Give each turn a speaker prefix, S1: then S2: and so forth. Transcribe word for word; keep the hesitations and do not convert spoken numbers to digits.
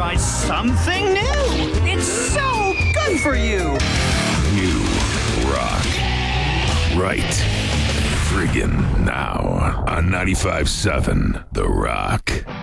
S1: try something new. It's so good for you.
S2: You rock. Right. Friggin' now on ninety-five seven The Rock.